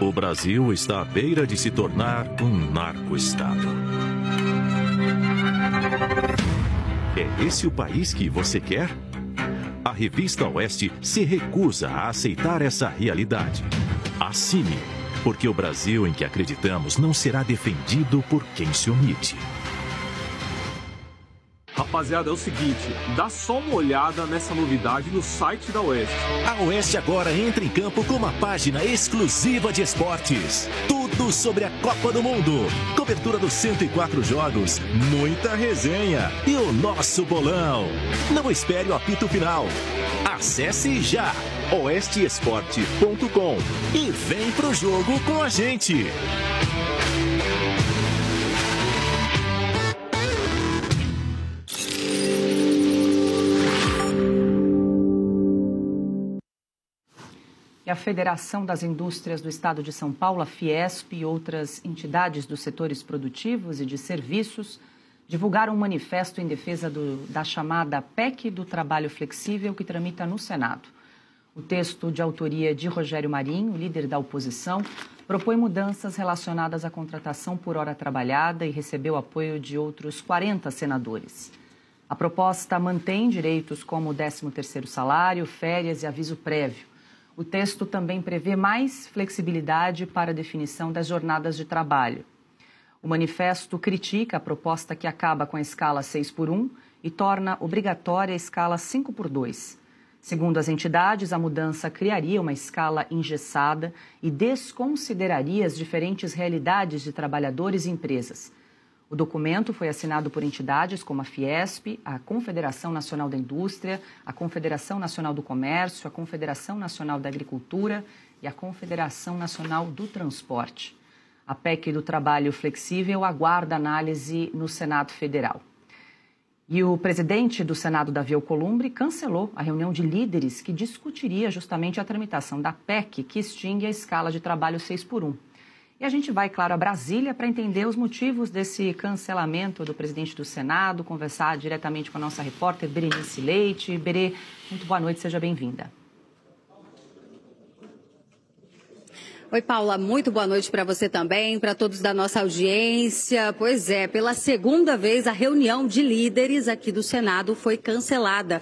O Brasil está à beira de se tornar um narco-estado. É esse o país que você quer? A revista Oeste se recusa a aceitar essa realidade. Assine, porque o Brasil em que acreditamos não será defendido por quem se omite. Rapaziada, é o seguinte, dá só uma olhada nessa novidade no site da Oeste. A Oeste agora entra em campo com uma página exclusiva de esportes. Tudo sobre a Copa do Mundo. Cobertura dos 104 jogos, muita resenha e o nosso bolão. Não espere o apito final. Acesse já oesteesporte.com e vem pro jogo com a gente. E a Federação das Indústrias do Estado de São Paulo, a Fiesp, e outras entidades dos setores produtivos e de serviços divulgaram um manifesto em defesa da chamada PEC do Trabalho Flexível, que tramita no Senado. O texto, de autoria de Rogério Marinho, líder da oposição, propõe mudanças relacionadas à contratação por hora trabalhada e recebeu apoio de outros 40 senadores. A proposta mantém direitos como o 13º salário, férias e aviso prévio. O texto também prevê mais flexibilidade para a definição das jornadas de trabalho. O manifesto critica a proposta que acaba com a escala 6x1 e torna obrigatória a escala 5x2. Segundo as entidades, a mudança criaria uma escala engessada e desconsideraria as diferentes realidades de trabalhadores e empresas. O documento foi assinado por entidades como a Fiesp, a Confederação Nacional da Indústria, a Confederação Nacional do Comércio, a Confederação Nacional da Agricultura e a Confederação Nacional do Transporte. A PEC do Trabalho Flexível aguarda análise no Senado Federal. E o presidente do Senado, Davi Alcolumbre, cancelou a reunião de líderes que discutiria justamente a tramitação da PEC, que extingue a escala de trabalho 6x1. E a gente vai, claro, a Brasília para entender os motivos desse cancelamento do presidente do Senado, conversar diretamente com a nossa repórter Berenice Leite. Berê, muito boa noite, seja bem-vinda. Oi, Paula, muito boa noite para você também, para todos da nossa audiência. Pois é, pela segunda vez a reunião de líderes aqui do Senado foi cancelada.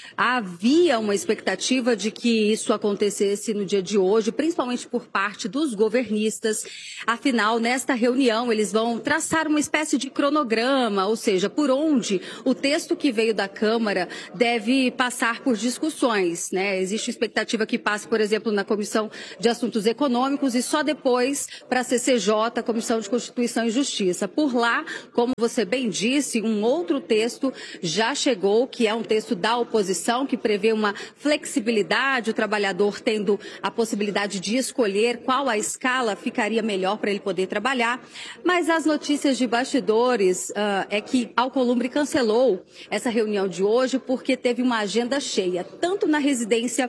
Havia uma expectativa de que isso acontecesse no dia de hoje, principalmente por parte dos governistas. Afinal, nesta reunião, eles vão traçar uma espécie de cronograma, ou seja, por onde o texto que veio da Câmara deve passar por discussões, né? Existe expectativa que passe, por exemplo, na Comissão de Assuntos Econômicos e só depois para a CCJ, a Comissão de Constituição e Justiça. Por lá, como você bem disse, um outro texto já chegou, que é um texto da oposição, que prevê uma flexibilidade, o trabalhador tendo a possibilidade de escolher qual a escala ficaria melhor para ele poder trabalhar. Mas as notícias de bastidores é que Alcolumbre cancelou essa reunião de hoje porque teve uma agenda cheia, tanto na residência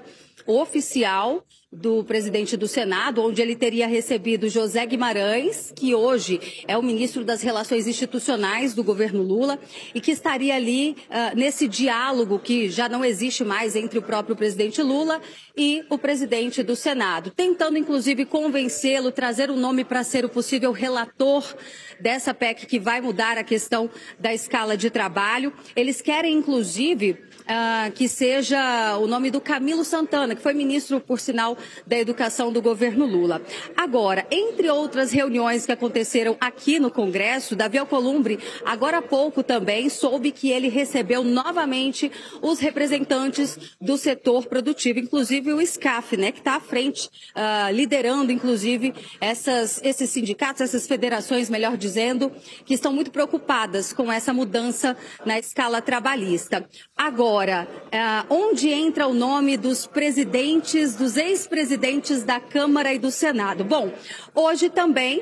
oficial do presidente do Senado, onde ele teria recebido José Guimarães, que hoje é o ministro das Relações Institucionais do governo Lula, e que estaria ali nesse diálogo que já não existe mais entre o próprio presidente Lula e o presidente do Senado, tentando inclusive convencê-lo, trazer o nome para ser o possível relator dessa PEC que vai mudar a questão da escala de trabalho. Eles querem inclusive que seja o nome do Camilo Santana, que foi ministro, por sinal, da Educação do governo Lula. Agora, entre outras reuniões que aconteceram aqui no Congresso, Davi Alcolumbre, agora há pouco também, soube que ele recebeu novamente os representantes do setor produtivo, inclusive o SCAF, né, que está à frente, liderando, inclusive, esses sindicatos, essas federações, melhor dizendo, que estão muito preocupadas com essa mudança na escala trabalhista. Agora, onde entra o nome dos presidentes, dos ex-presidentes da Câmara e do Senado? Bom, hoje também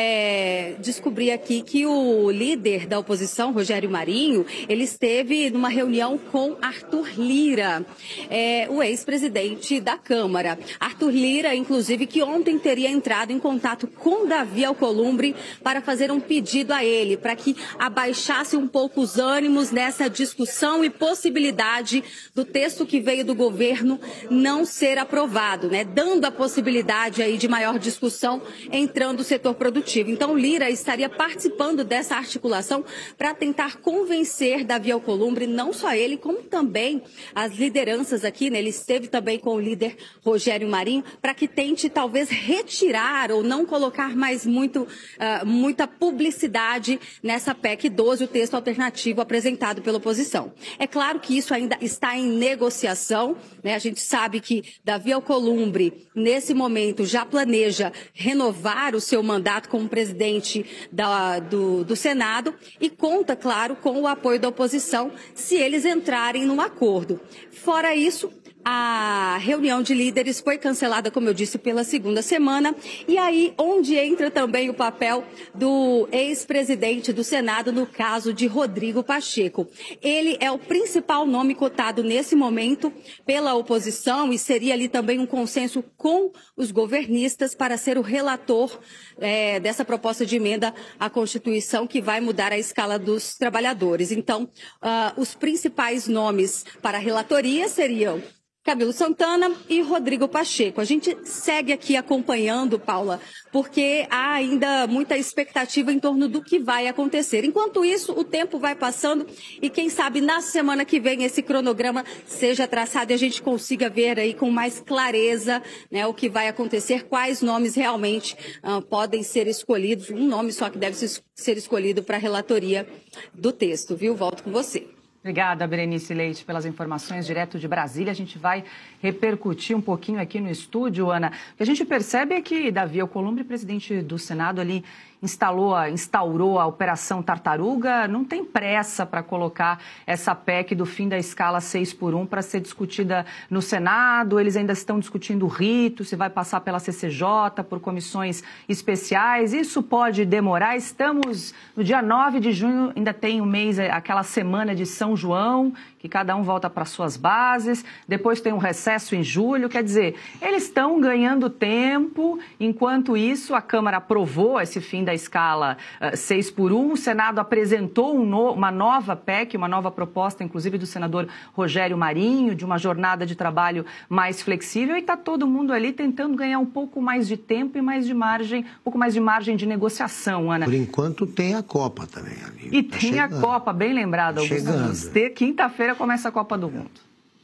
descobri aqui que o líder da oposição, Rogério Marinho, ele esteve numa reunião com Arthur Lira, o ex-presidente da Câmara. Arthur Lira, inclusive, que ontem teria entrado em contato com Davi Alcolumbre para fazer um pedido a ele, para que abaixasse um pouco os ânimos nessa discussão e possibilidade possibilidade do texto que veio do governo não ser aprovado, né? Dando a possibilidade aí de maior discussão entrando o setor produtivo. Então, Lira estaria participando dessa articulação para tentar convencer Davi Alcolumbre, não só ele, como também as lideranças aqui, né? Ele esteve também com o líder Rogério Marinho, para que tente talvez retirar ou não colocar mais muita publicidade nessa PEC 12, o texto alternativo apresentado pela oposição. É claro que isso ainda está em negociação, né? A gente sabe que Davi Alcolumbre, nesse momento, já planeja renovar o seu mandato como presidente do Senado e conta, claro, com o apoio da oposição se eles entrarem num acordo. Fora isso, a reunião de líderes foi cancelada, como eu disse, pela segunda semana. E aí, onde entra também o papel do ex-presidente do Senado, no caso de Rodrigo Pacheco. Ele é o principal nome cotado nesse momento pela oposição e seria ali também um consenso com os governistas para ser o relator dessa proposta de emenda à Constituição que vai mudar a escala dos trabalhadores. Então, os principais nomes para a relatoria seriam Camilo Santana e Rodrigo Pacheco. A gente segue aqui acompanhando, Paula, porque há ainda muita expectativa em torno do que vai acontecer. Enquanto isso, o tempo vai passando e quem sabe na semana que vem esse cronograma seja traçado e a gente consiga ver aí com mais clareza, né, o que vai acontecer, quais nomes realmente podem ser escolhidos. Um nome só que deve ser escolhido para a relatoria do texto, viu? Volto com você. Obrigada, Berenice Leite, pelas informações direto de Brasília. A gente vai repercutir um pouquinho aqui no estúdio, Ana. O que a gente percebe é que Davi Alcolumbre, presidente do Senado, ali instaurou a Operação Tartaruga, não tem pressa para colocar essa PEC do fim da escala 6x1 para ser discutida no Senado. Eles ainda estão discutindo o rito, se vai passar pela CCJ, por comissões especiais. Isso pode demorar. Estamos no dia 9 de junho, ainda tem um mês, aquela semana de São João, que cada um volta para suas bases. Depois tem um recesso em julho. Quer dizer, eles estão ganhando tempo. Enquanto isso, a Câmara aprovou esse fim da escala 6x1. O Senado apresentou uma nova PEC, uma nova proposta, inclusive do senador Rogério Marinho, de uma jornada de trabalho mais flexível, e está todo mundo ali tentando ganhar um pouco mais de tempo e um pouco mais de margem de negociação, Ana. Por enquanto tem a Copa também ali. E tem chegando. A Copa, bem lembrada, Augusto. Quinta-feira começa a Copa do Mundo.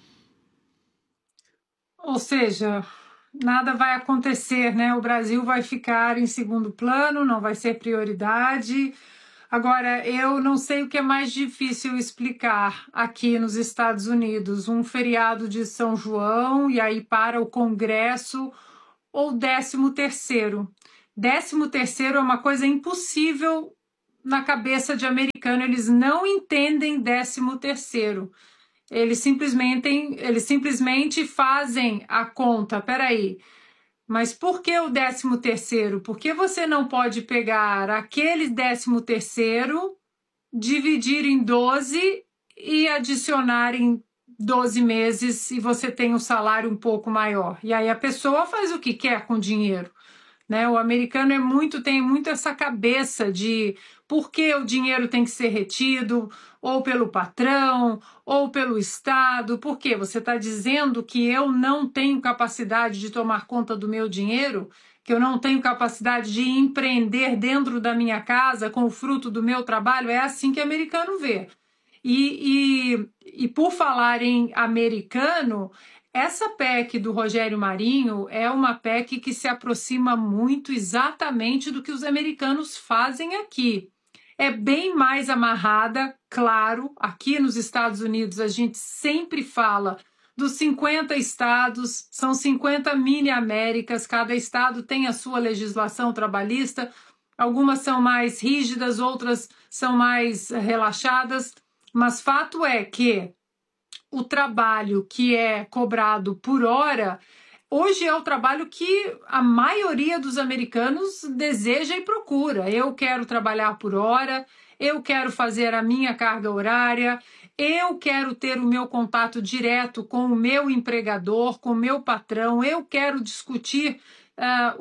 Ou seja, nada vai acontecer, né? O Brasil vai ficar em segundo plano, não vai ser prioridade. Agora, eu não sei o que é mais difícil explicar aqui nos Estados Unidos, um feriado de São João e aí para o Congresso, ou 13º. 13º é uma coisa impossível na cabeça de americano, eles não entendem 13º. Eles simplesmente fazem a conta. Peraí, mas por que o 13º? Por que você não pode pegar aquele 13º, dividir em 12 e adicionar em 12 meses e você tem um salário um pouco maior? E aí a pessoa faz o que quer com o dinheiro, né? O americano tem muito essa cabeça de por que o dinheiro tem que ser retido, ou pelo patrão, ou pelo Estado. Por quê? Você está dizendo que eu não tenho capacidade de tomar conta do meu dinheiro, que eu não tenho capacidade de empreender dentro da minha casa com o fruto do meu trabalho? É assim que o americano vê. E por falar em americano, essa PEC do Rogério Marinho é uma PEC que se aproxima muito exatamente do que os americanos fazem aqui. É bem mais amarrada, claro. Aqui nos Estados Unidos a gente sempre fala dos 50 estados, são 50 mini-américas, cada estado tem a sua legislação trabalhista, algumas são mais rígidas, outras são mais relaxadas, mas fato é que o trabalho que é cobrado por hora, hoje é o trabalho que a maioria dos americanos deseja e procura. Eu quero trabalhar por hora, eu quero fazer a minha carga horária, eu quero ter o meu contato direto com o meu empregador, com o meu patrão, eu quero discutir a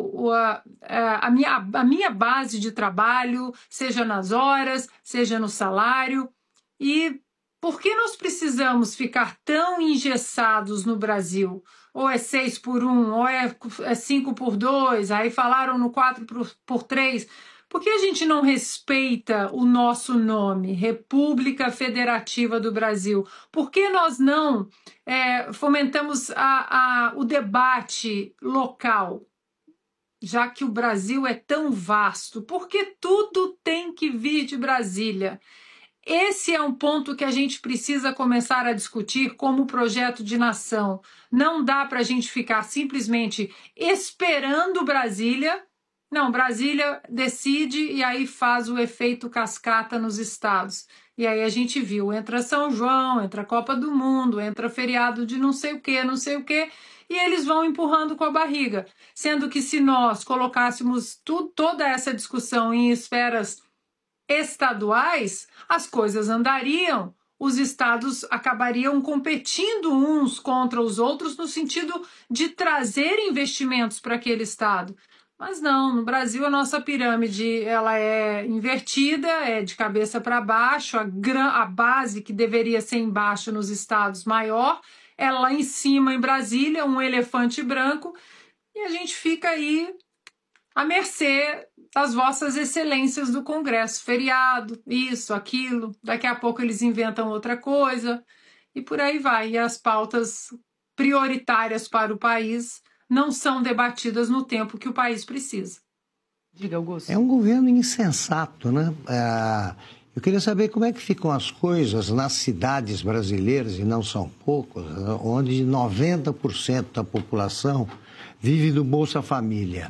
minha base de trabalho, seja nas horas, seja no salário. E Por que nós precisamos ficar tão engessados no Brasil? Ou é 6x1, ou é 5x2, aí falaram no 4x3. Por que a gente não respeita o nosso nome, República Federativa do Brasil? Por que nós não fomentamos o debate local? Já que o Brasil é tão vasto, por que tudo tem que vir de Brasília? Esse é um ponto que a gente precisa começar a discutir como projeto de nação. Não dá para a gente ficar simplesmente esperando Brasília. Não, Brasília decide e aí faz o efeito cascata nos estados. E aí a gente viu, entra São João, entra Copa do Mundo, entra feriado de não sei o quê, e eles vão empurrando com a barriga. Sendo que se nós colocássemos toda essa discussão em esferas estaduais, as coisas andariam, os estados acabariam competindo uns contra os outros no sentido de trazer investimentos para aquele estado. Mas não, no Brasil a nossa pirâmide ela é invertida, é de cabeça para baixo, a base que deveria ser embaixo nos estados maior, é lá em cima em Brasília, um elefante branco, e a gente fica aí à mercê das vossas excelências do Congresso, feriado, isso, aquilo, daqui a pouco eles inventam outra coisa, e por aí vai. E as pautas prioritárias para o país não são debatidas no tempo que o país precisa. Diga, Augusto. É um governo insensato, né? Eu queria saber como é que ficam as coisas nas cidades brasileiras, e não são poucas, onde 90% da população vive do Bolsa Família.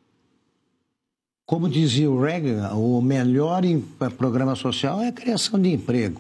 Como dizia o Reagan, o melhor programa social é a criação de emprego.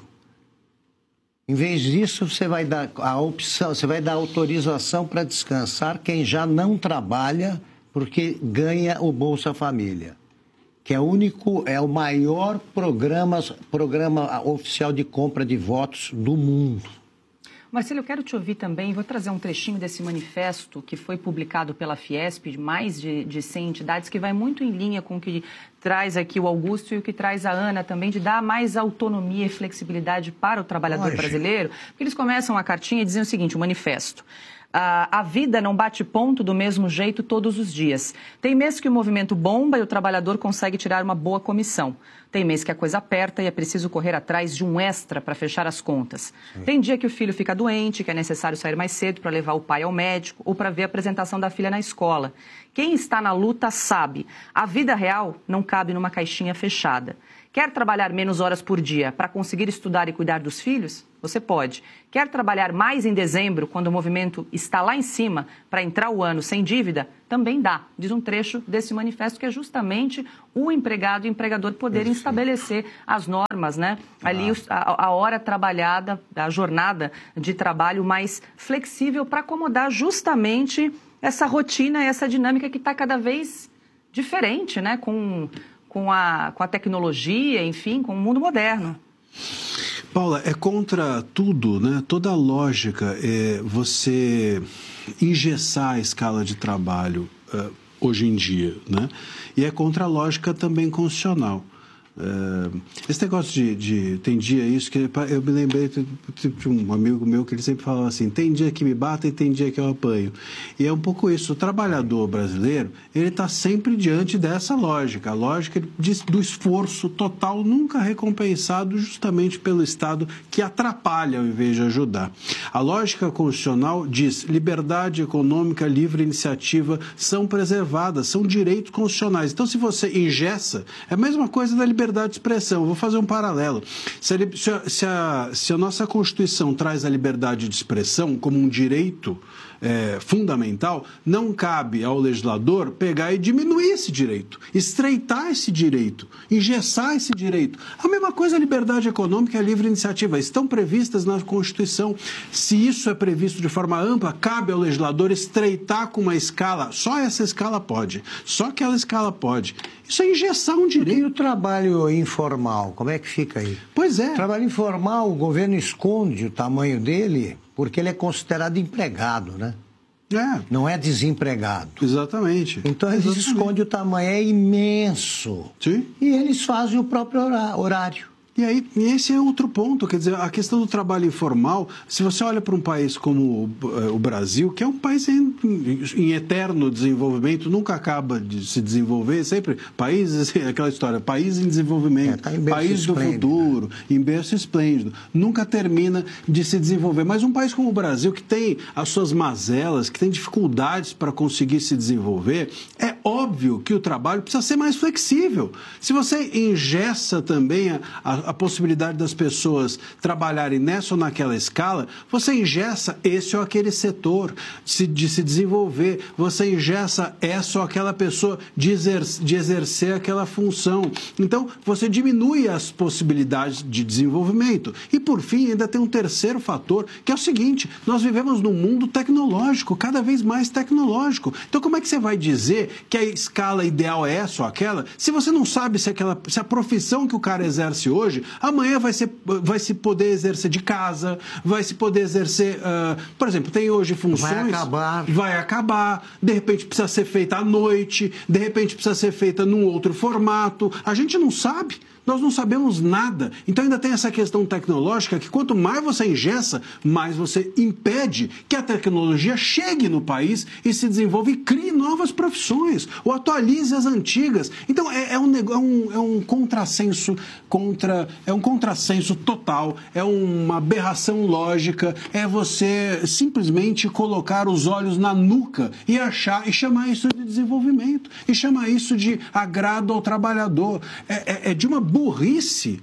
Em vez disso, você vai dar a opção, você vai dar autorização para descansar quem já não trabalha porque ganha o Bolsa Família, que é o maior programa oficial de compra de votos do mundo. Marcelo, eu quero te ouvir também, vou trazer um trechinho desse manifesto que foi publicado pela Fiesp, de mais de 100 entidades, que vai muito em linha com o que traz aqui o Augusto e o que traz a Ana também, de dar mais autonomia e flexibilidade para o trabalhador brasileiro. Porque eles começam a cartinha dizendo o seguinte, o manifesto: a vida não bate ponto do mesmo jeito todos os dias. Tem mês que o movimento bomba e o trabalhador consegue tirar uma boa comissão. Tem mês que a coisa aperta e é preciso correr atrás de um extra para fechar as contas. Sim. Tem dia que o filho fica doente, que é necessário sair mais cedo para levar o pai ao médico ou para ver a apresentação da filha na escola. Quem está na luta sabe, a vida real não cabe numa caixinha fechada. Quer trabalhar menos horas por dia para conseguir estudar e cuidar dos filhos? Você pode. Quer trabalhar mais em dezembro, quando o movimento está lá em cima, para entrar o ano sem dívida? Também dá. Diz um trecho desse manifesto que é justamente o empregado e o empregador poderem estabelecer as normas, né? Ali a hora trabalhada, a jornada de trabalho mais flexível para acomodar justamente essa rotina, essa dinâmica que está cada vez diferente, né? Com a tecnologia, enfim, com o mundo moderno. Paula, é contra tudo, né? Toda a lógica é você engessar a escala de trabalho hoje em dia, né? E é contra a lógica também constitucional. Esse negócio tem dia isso que eu me lembrei de um amigo meu que ele sempre falava assim, tem dia que me batem e tem dia que eu apanho, e é um pouco isso. O trabalhador brasileiro, ele está sempre diante dessa lógica, a lógica do esforço total nunca recompensado justamente pelo Estado, que atrapalha ao invés de ajudar. A lógica constitucional diz liberdade econômica, livre iniciativa são preservadas, são direitos constitucionais. Então, se você engessa, é a mesma coisa da liberdade de expressão. Eu vou fazer um paralelo. Se a nossa Constituição traz a liberdade de expressão como um direito fundamental, não cabe ao legislador pegar e diminuir esse direito, estreitar esse direito, engessar esse direito. A mesma coisa a liberdade econômica e a livre iniciativa estão previstas na Constituição. Se isso é previsto de forma ampla, cabe ao legislador estreitar com uma escala, só essa escala pode, só aquela escala pode. Isso é engessar um direito. E o trabalho informal, como é que fica aí? Pois é. O trabalho informal, o governo esconde o tamanho dele porque ele é considerado empregado, né? Não é desempregado. Exatamente. Então eles escondem o tamanho, é imenso. Sim. E eles fazem o próprio horário. E aí, esse é outro ponto, quer dizer, a questão do trabalho informal, se você olha para um país como o Brasil, que é um país em eterno desenvolvimento, nunca acaba de se desenvolver, sempre países, aquela história, país em desenvolvimento, país do futuro, em berço esplêndido, nunca termina de se desenvolver. Mas um país como o Brasil, que tem as suas mazelas, que tem dificuldades para conseguir se desenvolver, é óbvio que o trabalho precisa ser mais flexível. Se você engessa também a possibilidade das pessoas trabalharem nessa ou naquela escala, você engessa esse ou aquele setor de se desenvolver, você engessa essa ou aquela pessoa de exercer aquela função. Então, você diminui as possibilidades de desenvolvimento. E, por fim, ainda tem um terceiro fator, que é o seguinte: nós vivemos num mundo tecnológico, cada vez mais tecnológico. Então, como é que você vai dizer que a escala ideal é essa ou aquela, se você não sabe se a profissão que o cara exerce hoje, amanhã vai se poder exercer de casa, vai se poder exercer, por exemplo, tem hoje funções... Vai acabar, de repente precisa ser feita à noite, de repente precisa ser feita num outro formato, a gente não sabe. Nós não sabemos nada. Então ainda tem essa questão tecnológica que quanto mais você engessa, mais você impede que a tecnologia chegue no país e se desenvolva e crie novas profissões, ou atualize as antigas. Então é um contrassenso total, é uma aberração lógica, é você simplesmente colocar os olhos na nuca e chamar isso de desenvolvimento, e chamar isso de agrado ao trabalhador. É de uma burrice,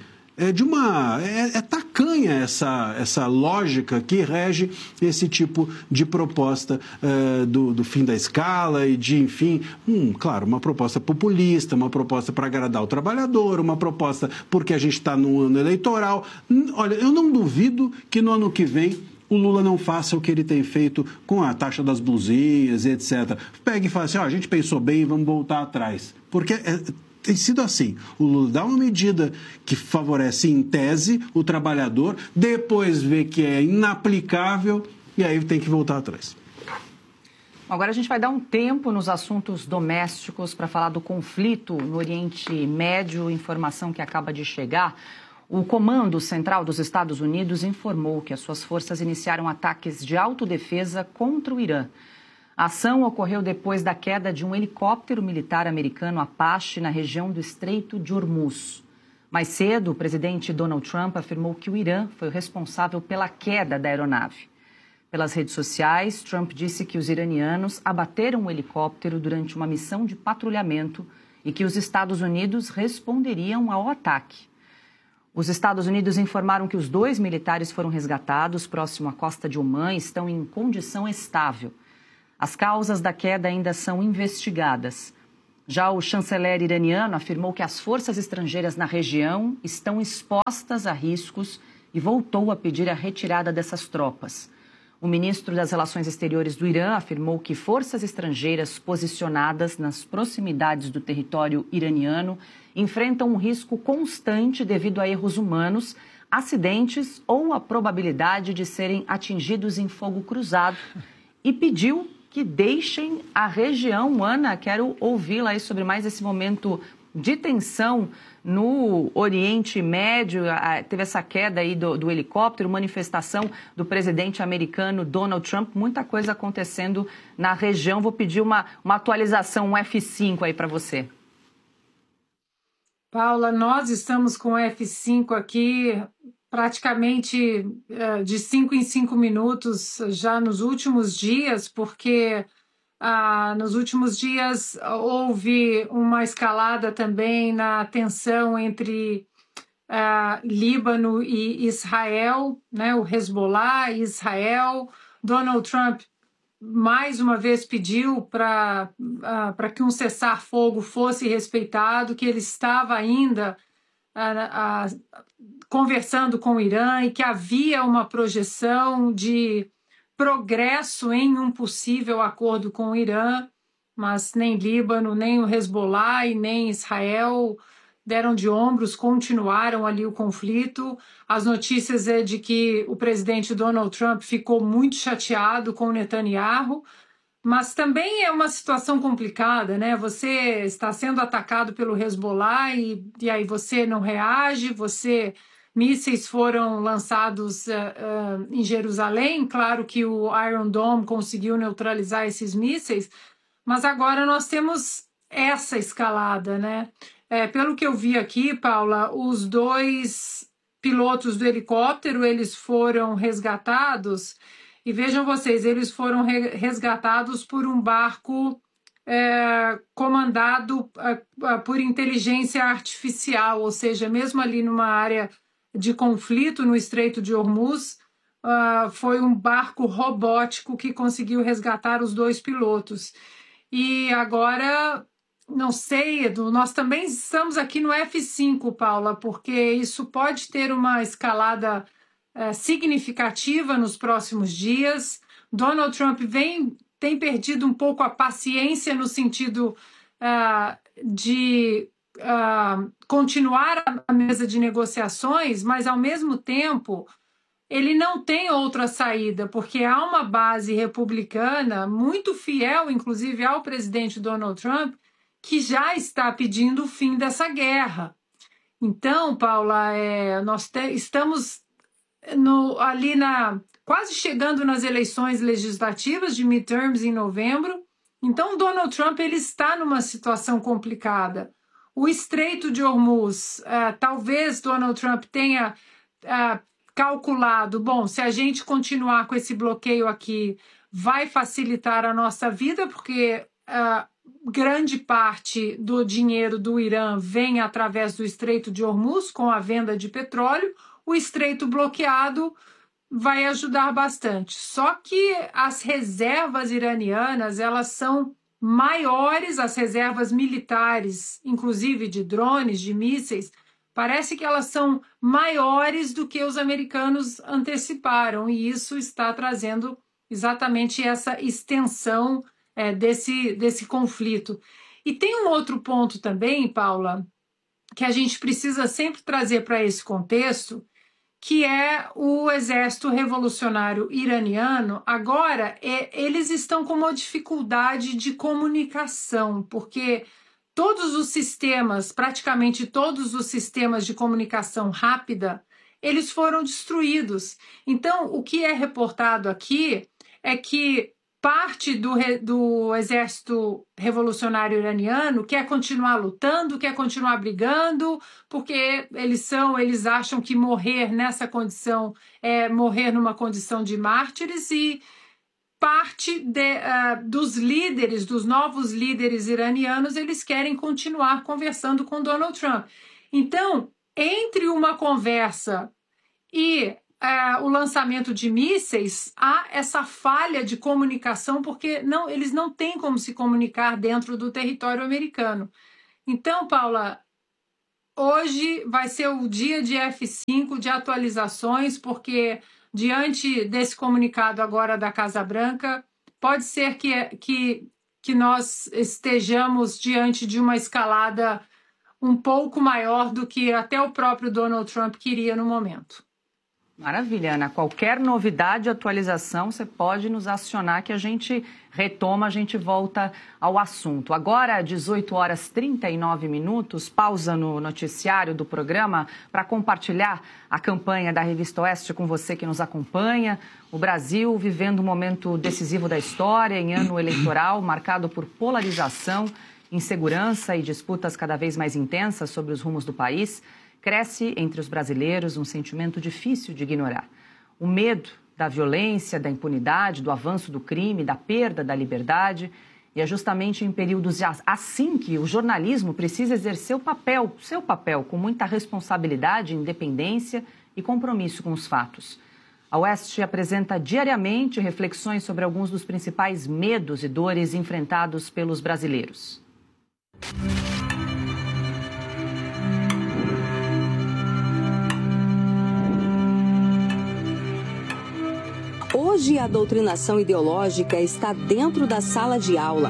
é tacanha essa lógica que rege esse tipo de proposta do fim da escala e de, enfim, claro, uma proposta populista, uma proposta para agradar o trabalhador, uma proposta porque a gente está no ano eleitoral. Olha, eu não duvido que no ano que vem o Lula não faça o que ele tem feito com a taxa das blusinhas e etc. Pega e fala assim, a gente pensou bem, vamos voltar atrás. Porque tem sido assim, o Lula dá uma medida que favorece em tese o trabalhador, depois vê que é inaplicável e aí tem que voltar atrás. Agora a gente vai dar um tempo nos assuntos domésticos para falar do conflito no Oriente Médio, informação que acaba de chegar. O Comando Central dos Estados Unidos informou que as suas forças iniciaram ataques de autodefesa contra o Irã. A ação ocorreu depois da queda de um helicóptero militar americano Apache na região do Estreito de Hormuz. Mais cedo, o presidente Donald Trump afirmou que o Irã foi o responsável pela queda da aeronave. Pelas redes sociais, Trump disse que os iranianos abateram o helicóptero durante uma missão de patrulhamento e que os Estados Unidos responderiam ao ataque. Os Estados Unidos informaram que os 2 militares foram resgatados próximo à costa de Omã e estão em condição estável. As causas da queda ainda são investigadas. Já o chanceler iraniano afirmou que as forças estrangeiras na região estão expostas a riscos e voltou a pedir a retirada dessas tropas. O ministro das Relações Exteriores do Irã afirmou que forças estrangeiras posicionadas nas proximidades do território iraniano enfrentam um risco constante devido a erros humanos, acidentes ou a probabilidade de serem atingidos em fogo cruzado, e pediu que deixem a região. Ana, quero ouvi-la aí sobre mais esse momento de tensão no Oriente Médio. Teve essa queda aí do helicóptero, manifestação do presidente americano Donald Trump, muita coisa acontecendo na região. Vou pedir uma atualização, um F5 aí para você. Paula, nós estamos com o F5 aqui praticamente de 5 em 5 minutos já nos últimos dias, porque nos últimos dias houve uma escalada também na tensão entre Líbano e Israel, né, o Hezbollah e Israel. Donald Trump mais uma vez pediu para que um cessar-fogo fosse respeitado, que ele estava ainda conversando com o Irã e que havia uma projeção de progresso em um possível acordo com o Irã, mas nem Líbano, nem o Hezbollah e nem Israel deram de ombros, continuaram ali o conflito. As notícias é de que o presidente Donald Trump ficou muito chateado com Netanyahu, mas também é uma situação complicada, né? Você está sendo atacado pelo Hezbollah e aí você não reage, você mísseis foram lançados em Jerusalém. Claro que o Iron Dome conseguiu neutralizar esses mísseis, mas agora nós temos essa escalada, né? Pelo que eu vi aqui, Paula, os 2 pilotos do helicóptero, eles foram resgatados, e vejam vocês, eles foram resgatados por um barco comandado por inteligência artificial, ou seja, mesmo ali numa área de conflito no Estreito de Hormuz, foi um barco robótico que conseguiu resgatar os 2 pilotos. E agora, não sei, Edu, nós também estamos aqui no F5, Paula, porque isso pode ter uma escalada significativa nos próximos dias. Donald Trump tem perdido um pouco a paciência no sentido de continuar a mesa de negociações, mas, ao mesmo tempo, ele não tem outra saída, porque há uma base republicana muito fiel, inclusive, ao presidente Donald Trump, que já está pedindo o fim dessa guerra. Então, Paula, nós estamos ali quase chegando nas eleições legislativas de midterms em novembro. Então, Donald Trump ele está numa situação complicada. O Estreito de Hormuz, talvez Donald Trump tenha calculado, bom, se a gente continuar com esse bloqueio aqui, vai facilitar a nossa vida, porque grande parte do dinheiro do Irã vem através do Estreito de Hormuz, com a venda de petróleo. O estreito bloqueado vai ajudar bastante. Só que as reservas iranianas, elas são maiores, as reservas militares, inclusive de drones, de mísseis, parece que elas são maiores do que os americanos anteciparam, e isso está trazendo exatamente essa extensão desse conflito. E tem um outro ponto também, Paula, que a gente precisa sempre trazer para esse contexto, que é o exército revolucionário iraniano. Agora, eles estão com uma dificuldade de comunicação, porque todos os sistemas, praticamente todos os sistemas de comunicação rápida, eles foram destruídos. Então, o que é reportado aqui é que parte do exército revolucionário iraniano quer continuar lutando, quer continuar brigando, porque eles acham que morrer nessa condição é morrer numa condição de mártires, e parte dos líderes, dos novos líderes iranianos, eles querem continuar conversando com Donald Trump. Então, entre uma conversa e o lançamento de mísseis, há essa falha de comunicação, porque eles não têm como se comunicar dentro do território americano. Então, Paula, hoje vai ser o dia de F5, de atualizações, porque diante desse comunicado agora da Casa Branca, pode ser que nós estejamos diante de uma escalada um pouco maior do que até o próprio Donald Trump queria no momento. Maravilha, Ana. Qualquer novidade, atualização, você pode nos acionar que a gente retoma, a gente volta ao assunto. Agora, 18h39, pausa no noticiário do programa para compartilhar a campanha da Revista Oeste com você que nos acompanha. O Brasil vivendo um momento decisivo da história, em ano eleitoral, marcado por polarização, insegurança e disputas cada vez mais intensas sobre os rumos do país. Cresce entre os brasileiros um sentimento difícil de ignorar. O medo da violência, da impunidade, do avanço do crime, da perda da liberdade. E é justamente em períodos assim que o jornalismo precisa exercer seu papel, com muita responsabilidade, independência e compromisso com os fatos. A Oeste apresenta diariamente reflexões sobre alguns dos principais medos e dores enfrentados pelos brasileiros. Hoje, a doutrinação ideológica está dentro da sala de aula.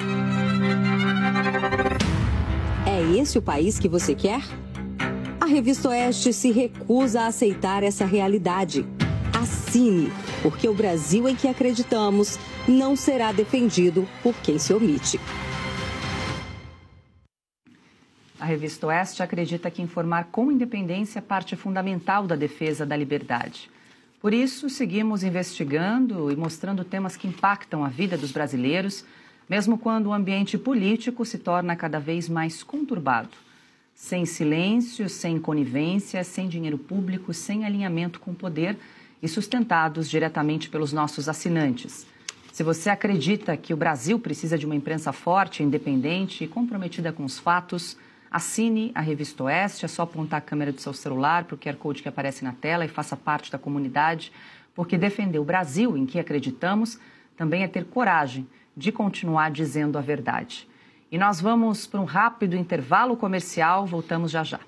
É esse o país que você quer? A Revista Oeste se recusa a aceitar essa realidade. Assine, porque o Brasil em que acreditamos não será defendido por quem se omite. A revista Oeste acredita que informar com independência é parte fundamental da defesa da liberdade. Por isso, seguimos investigando e mostrando temas que impactam a vida dos brasileiros, mesmo quando o ambiente político se torna cada vez mais conturbado. Sem silêncio, sem conivência, sem dinheiro público, sem alinhamento com o poder e sustentados diretamente pelos nossos assinantes. Se você acredita que o Brasil precisa de uma imprensa forte, independente e comprometida com os fatos, assine a revista Oeste. É só apontar a câmera do seu celular para o QR Code que aparece na tela e faça parte da comunidade, porque defender o Brasil em que acreditamos também é ter coragem de continuar dizendo a verdade. E nós vamos para um rápido intervalo comercial, voltamos já já.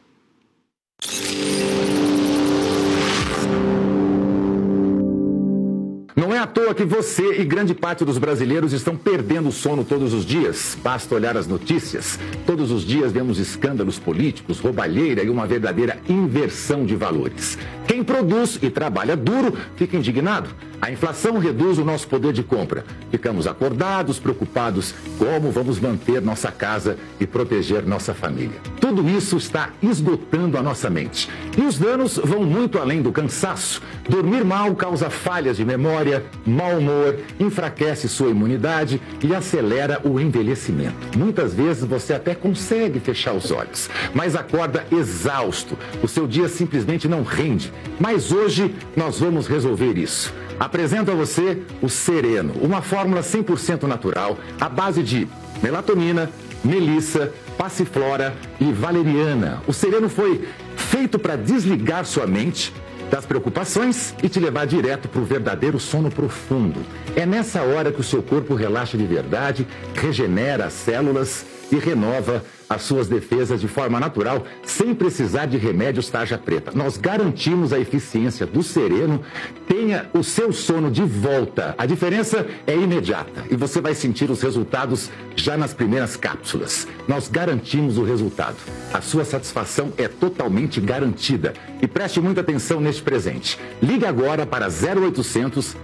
Não é à toa que você e grande parte dos brasileiros estão perdendo o sono todos os dias. Basta olhar as notícias. Todos os dias vemos escândalos políticos, roubalheira e uma verdadeira inversão de valores. Quem produz e trabalha duro fica indignado. A inflação reduz o nosso poder de compra. Ficamos acordados, preocupados como vamos manter nossa casa e proteger nossa família. Tudo isso está esgotando a nossa mente. E os danos vão muito além do cansaço. Dormir mal causa falhas de memória, mau humor, enfraquece sua imunidade e acelera o envelhecimento. Muitas vezes você até consegue fechar os olhos, mas acorda exausto. O seu dia simplesmente não rende. Mas hoje nós vamos resolver isso. Apresento a você o Sereno, uma fórmula 100% natural, à base de melatonina, melissa, passiflora e valeriana. O Sereno foi feito para desligar sua mente das preocupações e te levar direto para o verdadeiro sono profundo. É nessa hora que o seu corpo relaxa de verdade, regenera as células e renova as suas defesas de forma natural, sem precisar de remédios tarja preta. Nós garantimos a eficiência do Sereno. Tenha o seu sono de volta. A diferença é imediata e você vai sentir os resultados já nas primeiras cápsulas. Nós garantimos o resultado. A sua satisfação é totalmente garantida. E preste muita atenção neste presente. Ligue agora para 0800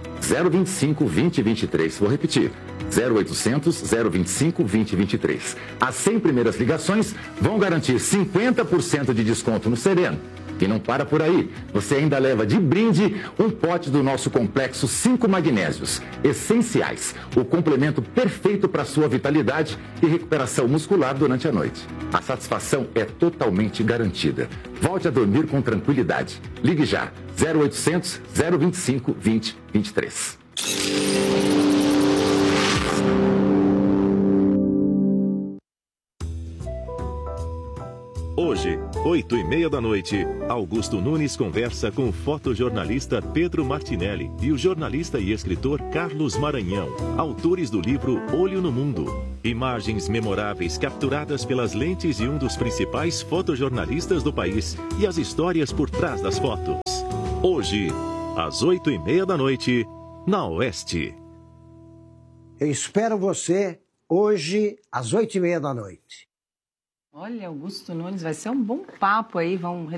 025 2023. Vou repetir. 0800 025 2023. As 100 primeiras ligações vão garantir 50% de desconto no Sereno. E não para por aí. Você ainda leva de brinde um pote do nosso complexo 5 magnésios essenciais. O complemento perfeito para sua vitalidade e recuperação muscular durante a noite. A satisfação é totalmente garantida. Volte a dormir com tranquilidade. Ligue já. 0800 025 2023. Hoje, 8h30 da noite, Augusto Nunes conversa com o fotojornalista Pedro Martinelli e o jornalista e escritor Carlos Maranhão, autores do livro Olho no Mundo. Imagens memoráveis capturadas pelas lentes de um dos principais fotojornalistas do país e as histórias por trás das fotos. Hoje, às 8h30 da noite, na Oeste. Eu espero você hoje, às 8h30 da noite. Olha, Augusto Nunes, vai ser um bom papo aí, vão